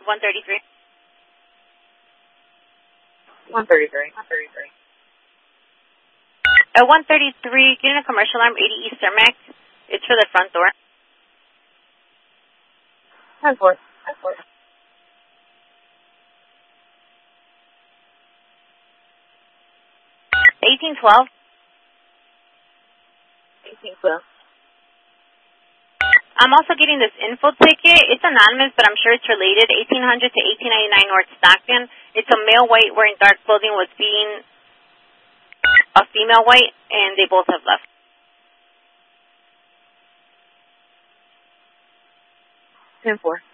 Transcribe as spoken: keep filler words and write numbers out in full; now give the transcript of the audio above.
one thirty-three. one thirty-three. one thirty-three. At one thirty-three, getting a commercial alarm, eighty East Cermak. It's for the front door. ten four. ten four. eighteen twelve. eighteen twelve. I'm also getting this info ticket. It's anonymous, but I'm sure it's related. eighteen hundred to eighteen ninety-nine North Stockton. It's a male white wearing dark clothing was being a female white, and they both have left. ten four.